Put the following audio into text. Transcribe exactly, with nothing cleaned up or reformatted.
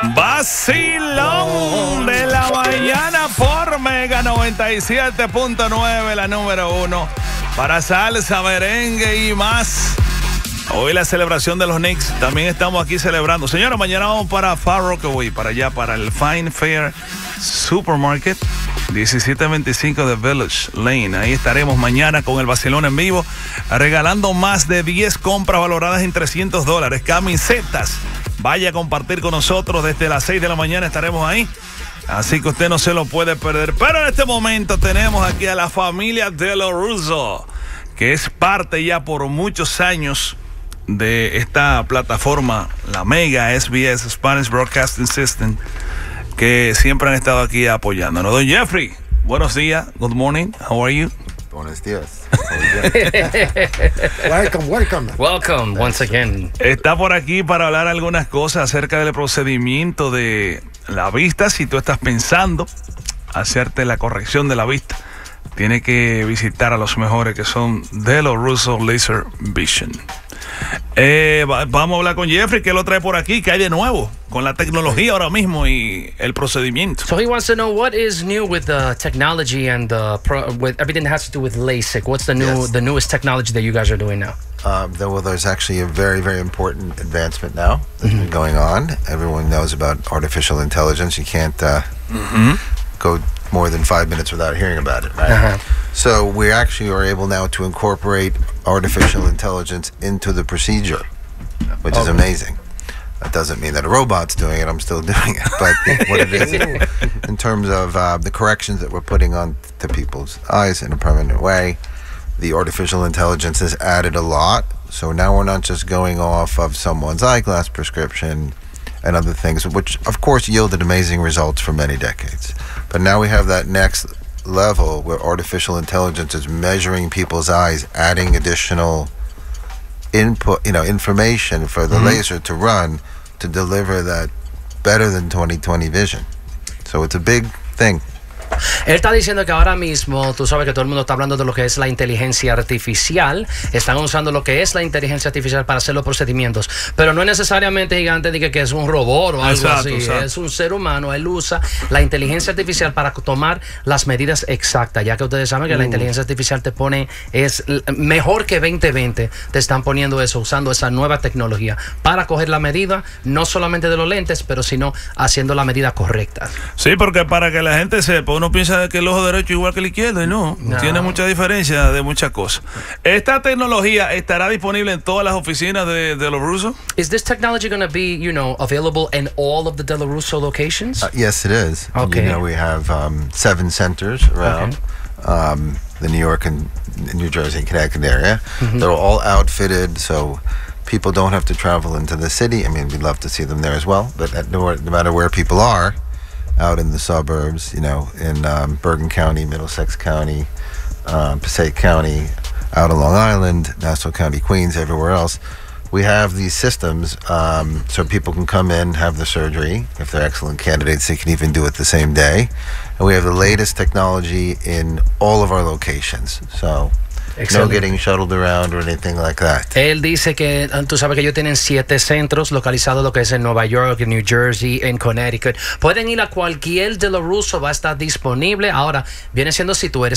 Vacilón de la mañana por Mega noventa y siete punto nueve, la número uno para salsa, merengue y más. Hoy la celebración de los Knicks, también estamos aquí celebrando. Señora, mañana vamos para Far Rockaway, para allá, para el Fine Fair Supermarket, diecisiete veinticinco de Village Lane. Ahí estaremos mañana con el vacilón en vivo, regalando más de diez compras valoradas en trescientos dólares, camisetas. Vaya a compartir con nosotros desde las seis de la mañana, estaremos ahí. Así que usted no se lo puede perder. Pero en este momento tenemos aquí a la familia De Lo Russo, que es parte ya por muchos años de esta plataforma, la Mega S B S, Spanish Broadcasting System, que siempre han estado aquí apoyándonos. Don Jeffrey, buenos días, good morning, how are you? Buenos días. Welcome, welcome. Welcome once again. Está por aquí para hablar algunas cosas acerca del procedimiento de la vista. Si tú estás pensando hacerte la corrección de la vista, tiene que visitar a los mejores, que son De Lo Russo Laser Vision. Eh, va, vamos a hablar con Jeffrey, que lo trae por aquí, que hay de nuevo con la tecnología ahora mismo y el procedimiento. So he wants to know what is new with the technology and the pro, with everything that has to do with LASIK. What's the new Yes. the newest technology that you guys are doing now? Um, though, well, there's actually a very, very important advancement now that's been going on. Everyone knows about artificial intelligence. You can't uh, Mm-hmm. go more than five minutes without hearing about it, right? Uh-huh. So we actually are able now to incorporate artificial intelligence into the procedure, which is Okay. amazing. That doesn't mean that a robot's doing it. I'm still doing it. But what it is, in terms of uh, the corrections that we're putting on to people's eyes in a permanent way, the artificial intelligence has added a lot. So now we're not just going off of someone's eyeglass prescription and other things, which of course yielded amazing results for many decades. But now we have that next level where artificial intelligence is measuring people's eyes, adding additional input, you know, information for the Mm-hmm. laser to run to deliver that better than twenty twenty vision. So it's a big thing. Él está diciendo que ahora mismo, tú sabes que todo el mundo está hablando de lo que es la inteligencia artificial. Están usando lo que es la inteligencia artificial para hacer los procedimientos. Pero no es necesariamente gigante de que, que es un robot o algo Exacto, así. exacto. Es un ser humano. Él usa la inteligencia artificial para tomar las medidas exactas. Ya que ustedes saben que Uh. la inteligencia artificial te pone, es l- mejor que veinte veinte. Te están poniendo eso, usando esa nueva tecnología para coger la medida, no solamente de los lentes, pero sino haciendo la medida correcta. Sí, porque para que la gente sepa, uno piensa que el ojo derecho es igual que el izquierdo y no, No. tiene mucha diferencia de muchas cosas. ¿Esta tecnología estará disponible en todas las oficinas de, de Lo Russo? Is this technology going to be, you know, available in all of the De Lo Russo locations? Uh, yes, it is. Okay. You know, we have um, seven centers around um, the New York and New Jersey and Connecticut area. They're all outfitted, so people don't have to travel into the city. I mean, we'd love to see them there as well, but at, no, no matter where people are, out in the suburbs, you know, in um, Bergen County, Middlesex County, um, Passaic County, out on Long Island, Nassau County, Queens, everywhere else, we have these systems um, so people can come in, have the surgery. If they're excellent candidates, they can even do it the same day. And we have the latest technology in all of our locations. So no Excelente. getting shuttled around or anything like that. Él dice que tú sabes que ellos tienen siete centros localizados, lo que es en Nueva York, en New Jersey, en Connecticut. Pueden ir a cualquier De Lo Russo, va a estar disponible. Ahora, viene siendo si tú eres